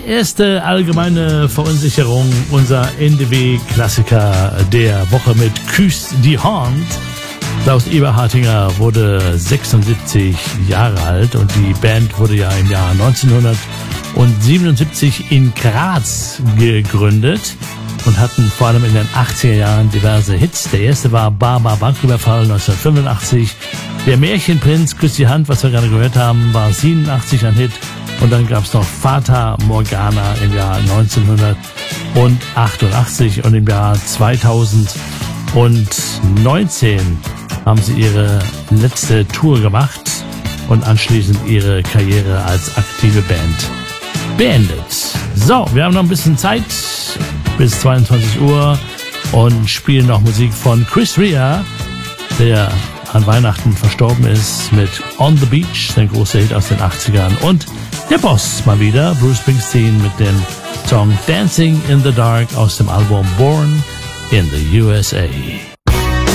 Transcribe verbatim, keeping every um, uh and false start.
erste allgemeine Verunsicherung, unser N D W-Klassiker der Woche mit Küss die Hand. Klaus Eberhartinger wurde sechsundsiebzig Jahre alt und die Band wurde ja im Jahr neunzehnhundertsiebenundsiebzig in Graz gegründet und hatten vor allem in den achtziger Jahren diverse Hits. Der erste war Barbar Banküberfall neunzehnhundertfünfundachtzig. Der Märchenprinz Küss die Hand, was wir gerade gehört haben, war siebenundachtzig ein Hit. Und dann gab es noch Fata Morgana im Jahr neunzehnhundertachtundachtzig und im Jahr zweitausendneunzehn haben sie ihre letzte Tour gemacht und anschließend ihre Karriere als aktive Band beendet. So, wir haben noch ein bisschen Zeit bis zweiundzwanzig Uhr und spielen noch Musik von Chris Rea, der an Weihnachten verstorben ist, mit On the Beach, der große Hit aus den achtzigern, und der Boss mal wieder, Bruce Springsteen, mit dem Song Dancing in the Dark aus dem Album Born in the U S A.